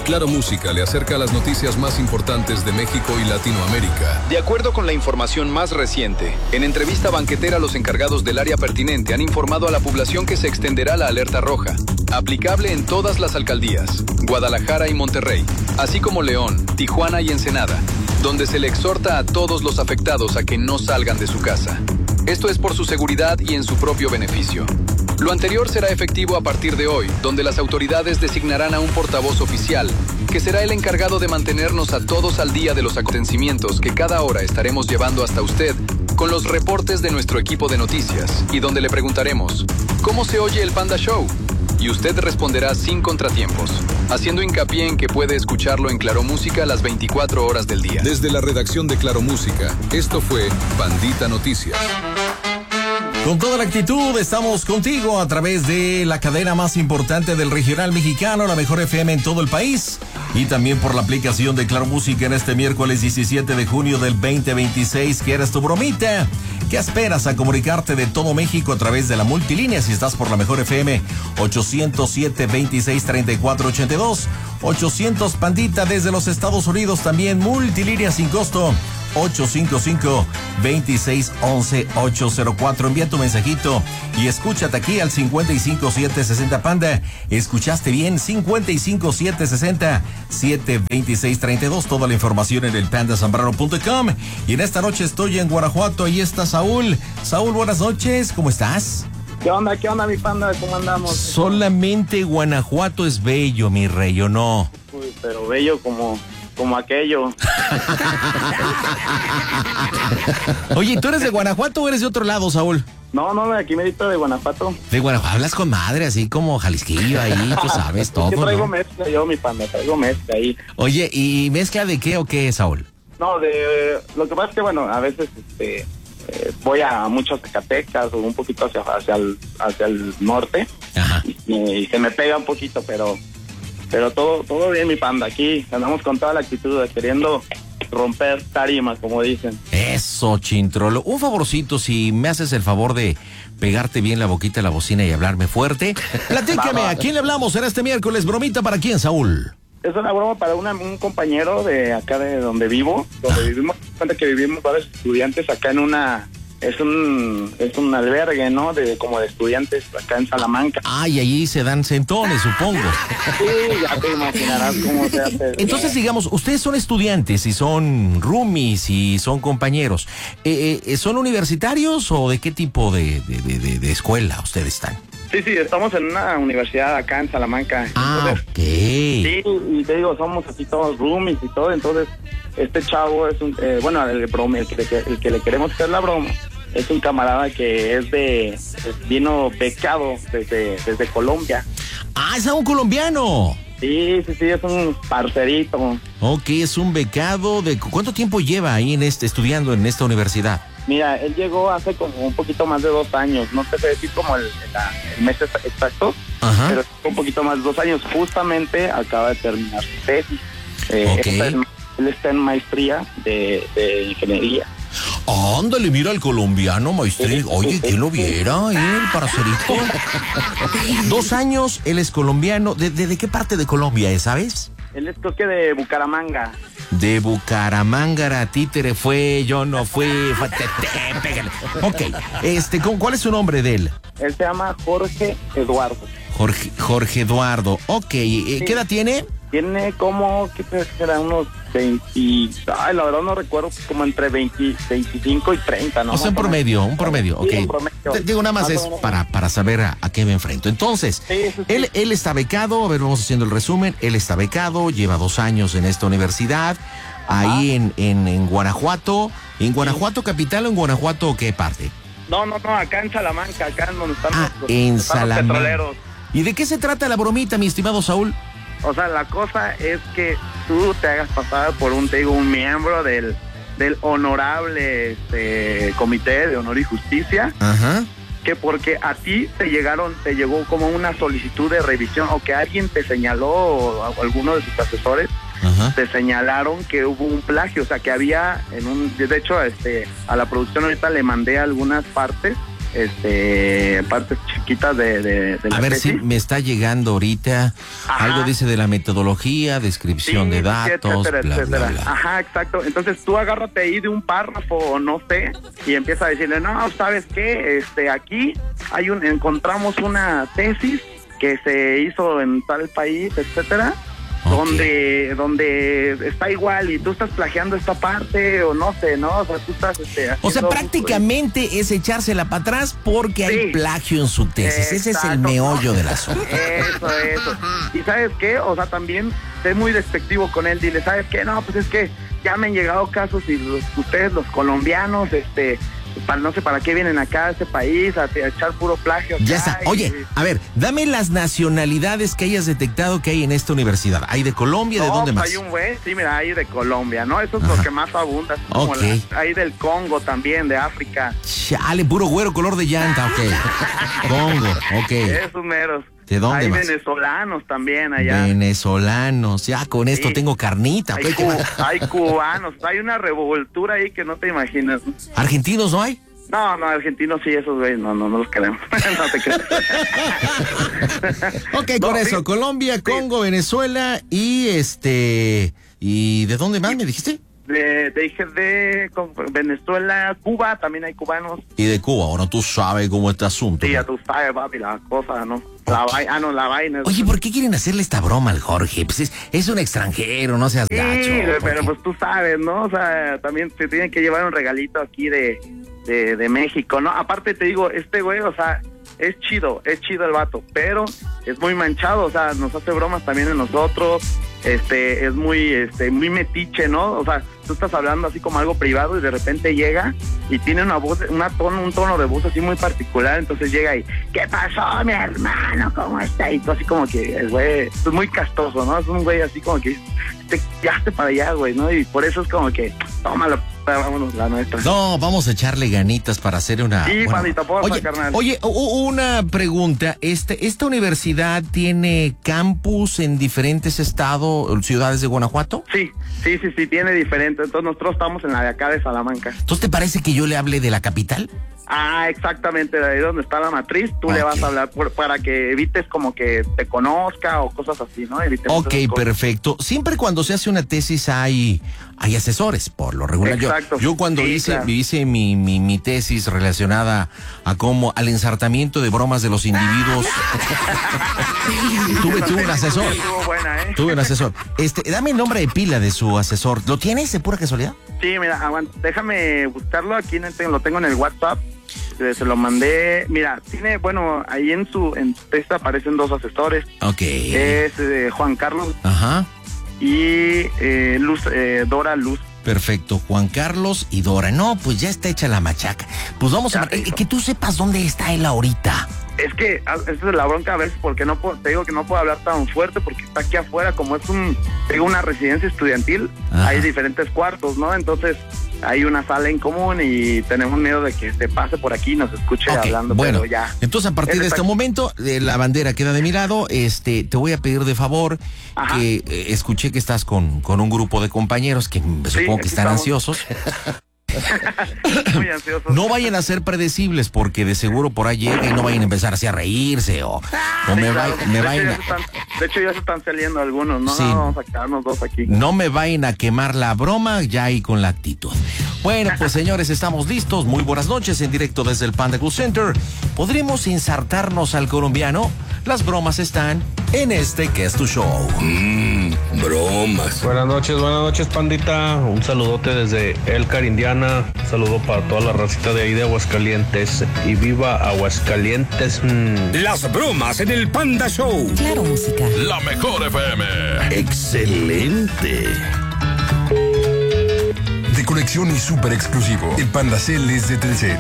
Claro Música le acerca las noticias más importantes de México y Latinoamérica. De acuerdo con la información más reciente, en entrevista banquetera los encargados del área pertinente han informado a la población que se extenderá la alerta roja, aplicable en todas las alcaldías, Guadalajara y Monterrey, así como León, Tijuana y Ensenada, donde se le exhorta a todos los afectados a que no salgan de su casa. Esto es por su seguridad y en su propio beneficio. Lo anterior será efectivo a partir de hoy, donde las autoridades designarán a un portavoz oficial, que será el encargado de mantenernos a todos al día de los acontecimientos que cada hora estaremos llevando hasta usted con los reportes de nuestro equipo de noticias y donde le preguntaremos, ¿cómo se oye el Panda Show? Y usted responderá sin contratiempos, haciendo hincapié en que puede escucharlo en Claro Música las 24 horas del día. Desde la redacción de Claro Música, esto fue Pandita Noticias. Con toda la actitud estamos contigo a través de la cadena más importante del regional mexicano, la mejor FM en todo el país, y también por la aplicación de Claro Música en este miércoles 17 de junio del 2026. ¿Quieres tu bromita? ¿Qué esperas a comunicarte de todo México a través de la multilínea? Si estás por la mejor FM, 807-26-3482, 800 Pandita desde los Estados Unidos, también multilínea sin costo, 855-2611-804. Envía tu mensajito y escúchate aquí al 55760 Panda. ¿Escuchaste bien? 55760-72632. Toda la información en el pandasambrano.com. Y en esta noche estoy en Guanajuato. Ahí está Saúl. Saúl, buenas noches. ¿Cómo estás? ¿Qué onda, mi panda? ¿Cómo andamos? Solamente Guanajuato es bello, mi rey, ¿o no? Uy, pero bello como aquello. Oye, ¿tú eres de Guanajuato o eres de otro lado, Saúl? No, de aquí medito de Guanajuato. De Guanajuato, hablas con madre, así como Jalisquillo ahí, tú sabes todo. Yo traigo ¿no? mezcla yo, mi panda, traigo mezcla ahí. Oye, ¿y mezcla de qué o qué, Saúl? No, lo que pasa es que, bueno, a veces voy a muchos Zacatecas o un poquito hacia el norte. Ajá. Y se me pega un poquito, pero todo bien, mi panda. Aquí andamos con toda la actitud queriendo romper tarimas, como dicen. Eso, Chintrolo. Un favorcito, si me haces el favor de pegarte bien la boquita a la bocina y hablarme fuerte. Platícame, ¿a quién le hablamos? ¿Será este miércoles? ¿Bromita para quién, Saúl? Es una broma para un compañero de acá de donde vivo, vivimos. Cuenta que vivimos varios estudiantes acá en es un albergue, ¿no? Como de estudiantes acá en Salamanca. Ah, y allí se dan centones, supongo. Sí, ya te imaginarás cómo se hace. Entonces, digamos, ustedes son estudiantes y son roomies y son compañeros. ¿Son universitarios o de qué tipo de escuela ustedes están? Sí, estamos en una universidad acá en Salamanca. Entonces, ok. Sí, y te digo, somos así todos roomies y todo, entonces este chavo es el que le queremos hacer la broma, es un camarada que vino becado desde Colombia. Ah, es un colombiano. Sí, es un parcerito. Ok, es un becado de... ¿Cuánto tiempo lleva ahí estudiando en esta universidad? Mira, él llegó hace como un poquito más de 2 años, no te sé decir como el mes exacto. Ajá. Pero un poquito más de 2 años, justamente acaba de terminar su tesis. Okay. Él está en maestría de ingeniería. Ándale, mira al colombiano, maestría. Oye, ¿quién lo viera, el parcerito? 2 años, él es colombiano. ¿De qué parte de Colombia es, sabes? Él es, creo que de Bucaramanga. De Bucaramanga, títere fue, yo no fui. Pégale. Ok, ¿cuál es su nombre de él? Él se llama Jorge Eduardo. Jorge Eduardo, ok. ¿Qué edad tiene? Tiene como, ¿qué será? Unos 20, la verdad no recuerdo, como entre 25 y 30, ¿no? O sea, un promedio, ok. Sí, un promedio. Digo, nada más es para saber a qué me enfrento. Entonces, sí. Él está becado, a ver, vamos haciendo el resumen. Él está becado, lleva 2 años en esta universidad, ahí en Guanajuato. ¿En Guanajuato capital o en Guanajuato qué parte? No, acá en Salamanca, acá en donde están los Salamanca. Petroleros. ¿Y de qué se trata la bromita, mi estimado Saúl? O sea, la cosa es que tú te hagas pasar por un miembro del honorable Comité de Honor y Justicia. Ajá. Que porque a ti te llegó como una solicitud de revisión, o que alguien te señaló, o alguno de sus asesores, ajá, te señalaron que hubo un plagio, o sea, que había de hecho, a la producción ahorita le mandé algunas partes partes chiquitas de la A ver tesis. si me está llegando ahorita. Ajá. Algo dice de la metodología, descripción de datos, etcétera, bla, etcétera. bla, bla. Ajá, exacto. Entonces tú agárrate ahí de un párrafo o no sé y empieza a decirle, no, ¿sabes qué? Aquí encontramos una tesis que se hizo en tal país, etcétera. Okay. Donde está igual y tú estás plagiando esta parte o no sé, ¿no? O sea, tú estás O sea, prácticamente es echársela para atrás porque hay plagio en su tesis. Ese es el meollo del asunto. Eso. ¿Y sabes qué? O sea, también sé muy despectivo con él. Dile, ¿sabes qué? No, pues es que ya me han llegado casos y ustedes, los colombianos, no sé para qué vienen acá a este país a echar puro plagio acá. Ya está. Oye, a ver, dame las nacionalidades que hayas detectado que hay en esta universidad. ¿Hay de Colombia? ¿De dónde más? Hay un güey, sí, mira, hay de Colombia, ¿no? Eso es lo que más abunda. Es como hay del Congo también, de África. Chale, puro güero color de llanta, ok. Congo, ok. Esos meros. ¿De dónde hay más? Venezolanos también allá. Venezolanos, ya con esto tengo carnita. Hay cubanos, hay una revoltura ahí que no te imaginas. ¿Argentinos no hay? No, argentinos sí, esos güeyes, no los queremos. No te creas. Ok, con eso, Colombia, Congo, Venezuela y ¿y de dónde más me dijiste? Dije de Venezuela, Cuba, también hay cubanos. Y de Cuba, bueno, tú sabes cómo este asunto. Sí, ya tú sabes, papi, la cosa, ¿no? La vaina. Oye, ¿por qué quieren hacerle esta broma al Jorge? Pues es un extranjero, no seas gacho. Sí, pero pues tú sabes, ¿no? O sea, también se tienen que llevar un regalito aquí de México, ¿no? Aparte te digo, este güey, o sea, es chido el vato, pero es muy manchado, o sea, nos hace bromas también en nosotros, es muy metiche, ¿no? O sea, tú estás hablando así como algo privado y de repente llega y tiene una voz, un tono de voz así muy particular, entonces llega y, ¿qué pasó, mi hermano? ¿Cómo está? Y tú así como que, güey, es muy castoso, ¿no? Es un güey así como que, ya para allá, güey, ¿no? Y por eso es como que, tómalo, vámonos, la nuestra. No, vamos a echarle ganitas para hacer una... Sí, pandita, porfa, carnal. Oye, una pregunta, ¿esta universidad tiene campus en diferentes estados, ciudades de Guanajuato? Sí, tiene diferentes. Entonces nosotros estamos en la de acá de Salamanca. ¿Entonces te parece que yo le hable de la capital? Ah, exactamente, de ahí donde está la matriz, tú le vas a hablar para que evites como que te conozca o cosas así, ¿no? Ok, perfecto. Siempre cuando se hace una tesis hay asesores, por lo regular. Exacto. Yo cuando hice mi tesis relacionada al ensartamiento de bromas de los individuos, tuve un asesor. Estuvo buena, ¿eh? Tuve un asesor. Dame el nombre de pila de su asesor. ¿Lo tienes de pura casualidad? Sí, mira, aguanta, déjame buscarlo, aquí lo tengo en el WhatsApp. Se lo mandé, mira, tiene, bueno, ahí en su texto aparecen dos asesores. Ok. Es Juan Carlos. Ajá. Y Dora Luz. Perfecto, Juan Carlos y Dora. No, pues ya está hecha la machaca. Pues vamos que tú sepas dónde está él ahorita. Es que esa es la bronca a veces porque te digo que no puedo hablar tan fuerte porque está aquí afuera, como es una residencia estudiantil. Ajá. Hay diferentes cuartos, ¿no? Entonces hay una sala en común y tenemos miedo de que se pase por aquí y nos escuche hablando. Bueno, pero ya. Entonces a partir de este momento la bandera queda de mi lado. Te voy a pedir de favor que escuché que estás con un grupo de compañeros que supongo que están ansiosos. Muy ansiosos. No vayan a ser predecibles porque de seguro por ahí llega y no vayan a empezar así a reírse o me vayan de hecho ya se están saliendo algunos, ¿no? Sí. No, vamos a quedarnos dos aquí. No me vayan a quemar la broma ya ahí con la actitud. Bueno, pues señores, estamos listos. Muy buenas noches en directo desde el Panda Cool Center. ¿Podremos insertarnos al colombiano? Las bromas están en que es tu show. Bromas. Buenas noches, pandita. Un saludote desde Elkhart, Indiana. Un saludo para toda la racita de ahí de Aguascalientes. Y viva Aguascalientes. Las bromas en el Panda Show. Claro, música. La mejor FM. Excelente. De conexión y súper exclusivo. El Panda Cell es de Telcel.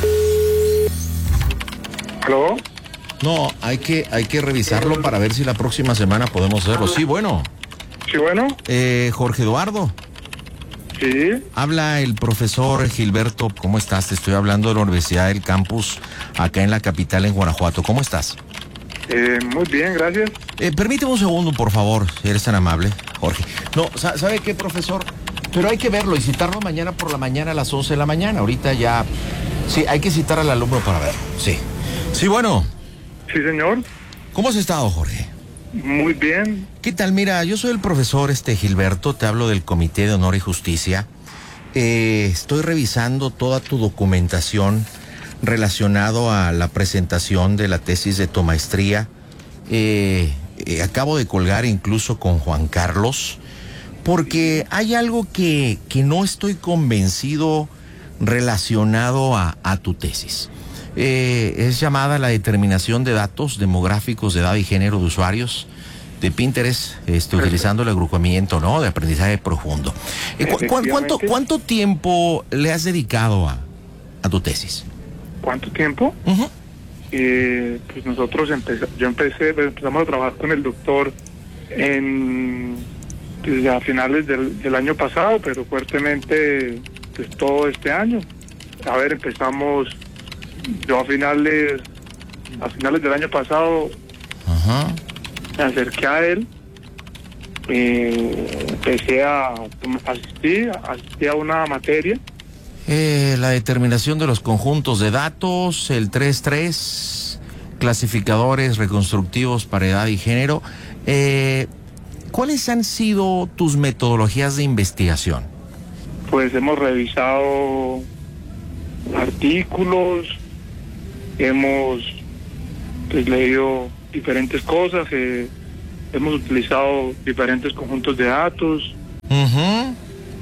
¿Aló? No, hay que revisarlo para ver si la próxima semana podemos hacerlo. Sí, bueno. Sí, bueno. Jorge Eduardo. Sí. Habla el profesor Gilberto. ¿Cómo estás? Te estoy hablando de la Universidad del Campus, acá en la capital, en Guanajuato. ¿Cómo estás? Muy bien, gracias. Permíteme un segundo, por favor, si eres tan amable, Jorge. No, ¿sabe qué, profesor? Pero hay que verlo y citarlo mañana por la mañana a las 11 de la mañana. Ahorita ya Sí, hay que citar al alumno para verlo. Sí. Sí, bueno. Sí, señor. ¿Cómo has estado, Jorge? Muy bien. ¿Qué tal? Mira, yo soy el profesor Gilberto, te hablo del Comité de Honor y Justicia. Estoy revisando toda tu documentación relacionado a la presentación de la tesis de tu maestría. Acabo de colgar incluso con Juan Carlos, porque hay algo que no estoy convencido relacionado a tu tesis. Es llamada la determinación de datos demográficos de edad y género de usuarios de Pinterest, utilizando el agrupamiento, ¿no?, de aprendizaje profundo. ¿Cuánto tiempo le has dedicado a tu tesis? ¿Cuánto tiempo? Uh-huh. Pues nosotros empezamos a trabajar con el doctor desde a finales del año pasado, pero fuertemente pues todo este año. A ver, empezamos yo a finales del año pasado. Uh-huh. Me acerqué a él, empecé a asistir a una materia. La determinación de los conjuntos de datos, el 3.3, clasificadores reconstructivos para edad y género. ¿Cuáles han sido tus metodologías de investigación? Pues hemos revisado artículos, hemos leído diferentes cosas, hemos utilizado diferentes conjuntos de datos. Uh-huh.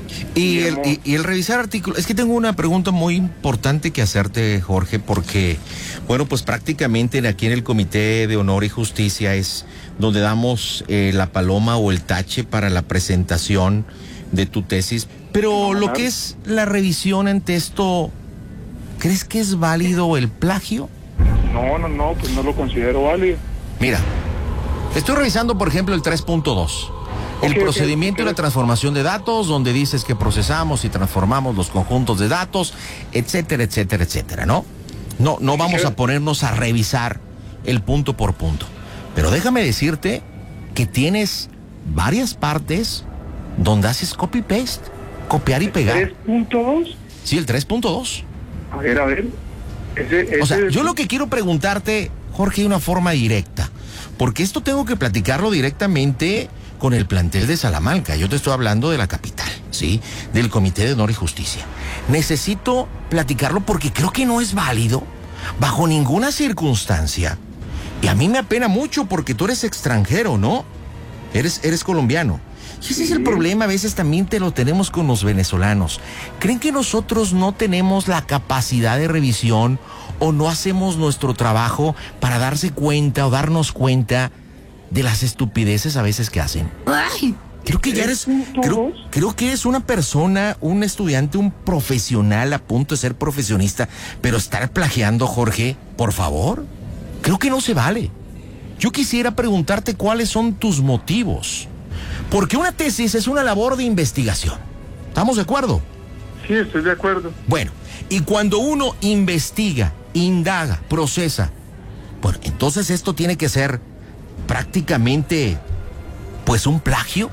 Y el revisar artículos, es que tengo una pregunta muy importante que hacerte, Jorge, porque, bueno, pues prácticamente aquí en el Comité de Honor y Justicia es donde damos la paloma o el tache para la presentación de tu tesis, pero lo que es la revisión ante esto, ¿crees que es válido el plagio? No, pues no lo considero válido. Mira, estoy revisando, por ejemplo, el 3.2. El procedimiento de la transformación de datos, donde dices que procesamos y transformamos los conjuntos de datos, etcétera, etcétera, etcétera, ¿no? No vamos a ponernos a revisar el punto por punto. Pero déjame decirte que tienes varias partes donde haces copy-paste, copiar y pegar. ¿3.2? Sí, el 3.2. A ver. O sea, yo lo que quiero preguntarte, Jorge, de una forma directa, porque esto tengo que platicarlo directamente con el plantel de Salamanca. Yo te estoy hablando de la capital, ¿sí? Del Comité de Honor y Justicia. Necesito platicarlo porque creo que no es válido bajo ninguna circunstancia. Y a mí me apena mucho porque tú eres extranjero, ¿no? Eres colombiano. Y ese es el problema, a veces también te lo tenemos con los venezolanos. ¿Creen que nosotros no tenemos la capacidad de revisión o no hacemos nuestro trabajo para darse cuenta o darnos cuenta de las estupideces a veces que hacen? Ay, creo que ya eres, creo que eres una persona, un estudiante, un profesional a punto de ser profesionista, pero estar plagiando, Jorge, por favor, creo que no se vale. Yo quisiera preguntarte cuáles son tus motivos, porque una tesis es una labor de investigación. ¿Estamos de acuerdo? Sí, estoy de acuerdo. Bueno, y cuando uno investiga, indaga, procesa, bueno, entonces esto tiene que ser prácticamente pues un plagio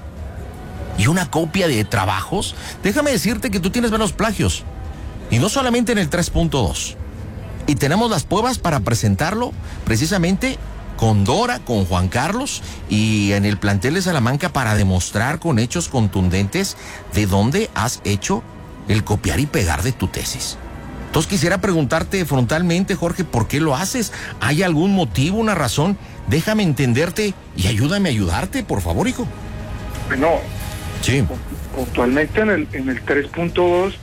y una copia de trabajos. Déjame decirte que tú tienes menos plagios, y no solamente en el 3.2, y tenemos las pruebas para presentarlo precisamente con Dora, con Juan Carlos y en el plantel de Salamanca para demostrar con hechos contundentes de dónde has hecho el copiar y pegar de tu tesis. Entonces quisiera preguntarte frontalmente, Jorge, ¿por qué lo haces? ¿Hay algún motivo, una razón? Déjame entenderte y ayúdame a ayudarte, por favor, hijo. Bueno, sí. Actualmente en el 3.2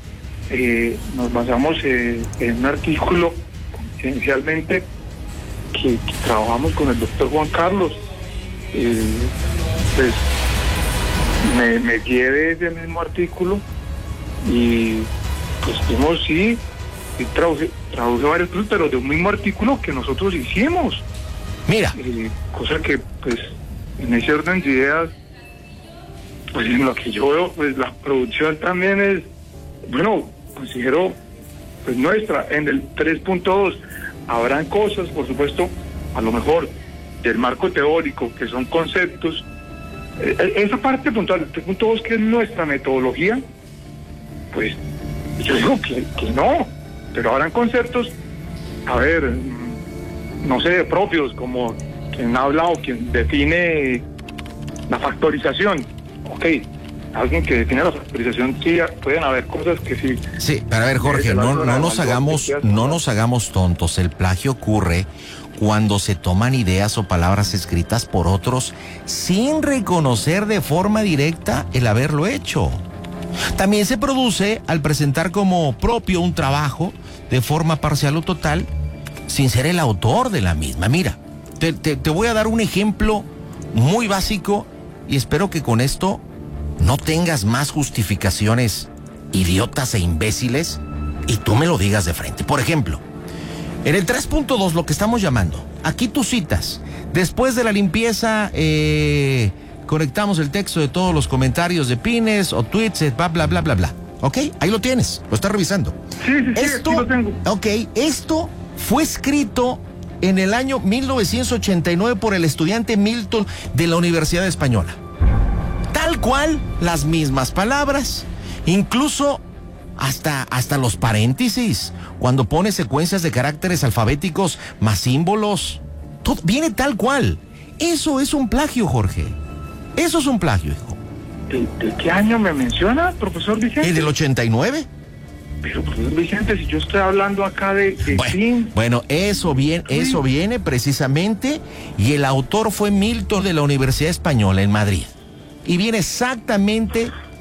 nos basamos en un artículo esencialmente que trabajamos con el doctor Juan Carlos. Pues me guié de ese mismo artículo y pues traduje varios cursos, pero de un mismo artículo que nosotros hicimos. Mira. Cosa que pues en ese orden de ideas, pues en lo que yo veo, pues la producción también es, bueno, considero pues nuestra. En el 3.2 habrán cosas, por supuesto, a lo mejor del marco teórico, que son conceptos. Esa parte puntual, el 3.2, que es nuestra metodología, pues yo digo que no. pero ahora en conceptos, a ver, no sé, propios, como quien habla o quien define la factorización. Ok, alguien que define la factorización, sí, pueden haber cosas que sí. Sí, pero a ver, Jorge, no nos hagamos tontos. El plagio ocurre cuando se toman ideas o palabras escritas por otros sin reconocer de forma directa el haberlo hecho. También se produce al presentar como propio un trabajo de forma parcial o total, sin ser el autor de la misma. Mira, te voy a dar un ejemplo muy básico y espero que con esto no tengas más justificaciones idiotas e imbéciles y tú me lo digas de frente. Por ejemplo, en el 3.2, lo que estamos llamando, aquí tú citas, después de la limpieza, conectamos el texto de todos los comentarios de pines o tweets, bla, bla, bla, bla, bla. ¿Ok? Ahí lo tienes, lo estás revisando. Sí, aquí lo tengo. Ok, esto fue escrito en el año 1989 por el estudiante Milton de la Universidad Española. Tal cual, las mismas palabras, incluso hasta los paréntesis, cuando pone secuencias de caracteres alfabéticos más símbolos, todo viene tal cual. Eso es un plagio, Jorge. Eso es un plagio, hijo. ¿De qué año me menciona, profesor Vicente? ¿El del 89? Pero, profesor Vicente, si yo estoy hablando acá de bueno, eso viene precisamente, y el autor fue Milton de la Universidad Española en Madrid. Y viene exactamente